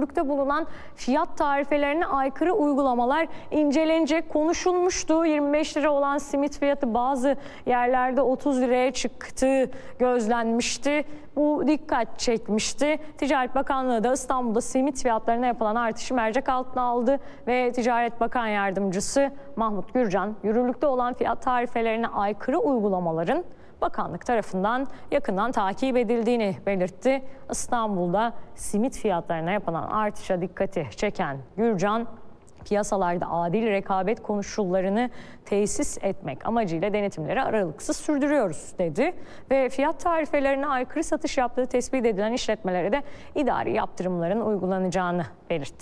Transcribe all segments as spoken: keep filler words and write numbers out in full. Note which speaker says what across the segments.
Speaker 1: yürürlükte bulunan fiyat tarifelerine aykırı uygulamalar incelenecek. Konuşulmuştu. yirmi beş lira olan simit fiyatı bazı yerlerde otuz liraya çıktığı gözlenmişti. Bu dikkat çekmişti. Ticaret Bakanlığı da İstanbul'da simit fiyatlarına yapılan artışı mercek altına aldı ve Ticaret Bakan Yardımcısı Mahmut Gürcan, yürürlükte olan fiyat tarifelerine aykırı uygulamaların bakanlık tarafından yakından takip edildiğini belirtti. İstanbul'da simit fiyatlarına yapılan artışa dikkati çeken Gürcan, piyasalarda adil rekabet koşullarını tesis etmek amacıyla denetimleri aralıksız sürdürüyoruz dedi ve fiyat tarifelerine aykırı satış yaptığı tespit edilen işletmelere de idari yaptırımların uygulanacağını belirtti.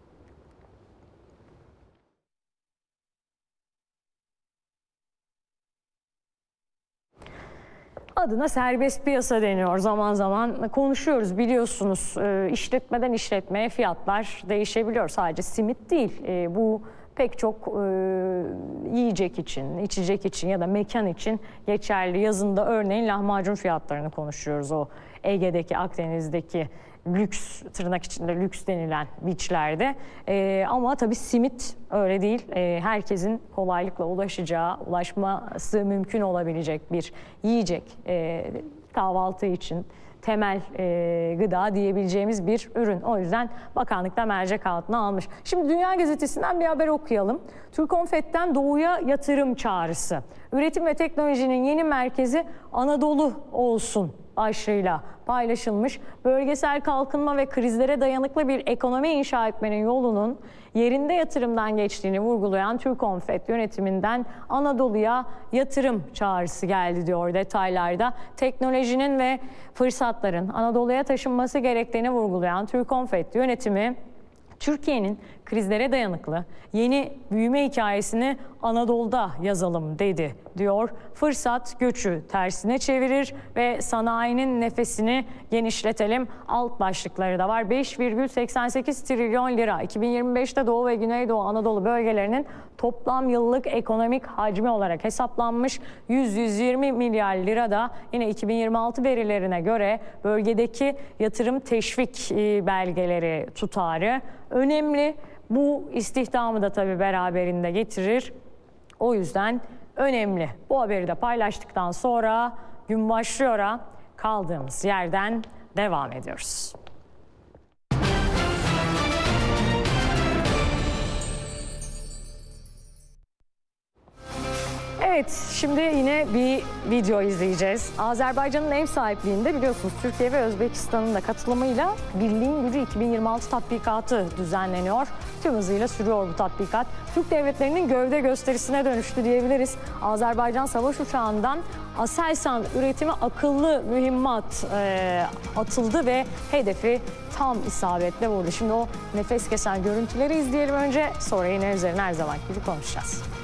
Speaker 1: Adına serbest piyasa deniyor. Zaman zaman konuşuyoruz, biliyorsunuz. E, işletmeden işletmeye fiyatlar değişebiliyor. Sadece simit değil. E, bu pek çok e, yiyecek için, içecek için ya da mekan için geçerli. Yazında örneğin lahmacun fiyatlarını konuşuyoruz. O Ege'deki, Akdeniz'deki lüks, tırnak içinde lüks denilen beachlerde. Ee, ama tabii simit öyle değil. Ee, herkesin kolaylıkla ulaşacağı, ulaşması mümkün olabilecek bir yiyecek. Ee, kahvaltı için temel e, gıda diyebileceğimiz bir ürün. O yüzden bakanlık da mercek altına almış. Şimdi Dünya Gazetesi'nden bir haber okuyalım. Türkonfet'ten doğuya yatırım çağrısı. Üretim ve teknolojinin yeni merkezi Anadolu olsun başlığıyla paylaşılmış. Bölgesel kalkınma ve krizlere dayanıklı bir ekonomi inşa etmenin yolunun yerinde yatırımdan geçtiğini vurgulayan Türkonfet yönetiminden Anadolu'ya yatırım çağrısı geldi diyor detaylarda. Teknolojinin ve fırsatların Anadolu'ya taşınması gerektiğini vurgulayan Türkonfet yönetimi, Türkiye'nin krizlere dayanıklı yeni büyüme hikayesini Anadolu'da yazalım dedi diyor. Fırsat göçü tersine çevirir ve sanayinin nefesini genişletelim. Alt başlıkları da var. beş virgül seksen sekiz trilyon lira iki bin yirmi beşte Doğu ve Güneydoğu Anadolu bölgelerinin toplam yıllık ekonomik hacmi olarak hesaplanmış. yüz yüz yirmi milyar lira da yine iki bin yirmi altı verilerine göre bölgedeki yatırım teşvik belgeleri tutarı önemli. Bu istihdamı da tabii beraberinde getirir. O yüzden önemli. Bu haberi de paylaştıktan sonra gün başlıyor'a kaldığımız yerden devam ediyoruz. Evet, şimdi yine bir video izleyeceğiz. Azerbaycan'ın ev sahipliğinde biliyorsunuz Türkiye ve Özbekistan'ın da katılımıyla Birliğin Gücü iki bin yirmi altı tatbikatı düzenleniyor. Tüm hızıyla sürüyor bu tatbikat. Türk devletlerinin gövde gösterisine dönüştü diyebiliriz. Azerbaycan savaş uçağından Aselsan üretimi akıllı mühimmat e, atıldı ve hedefi tam isabetle vurdu. Şimdi o nefes kesen görüntüleri izleyelim önce, sonra yine üzerine her zaman gibi konuşacağız.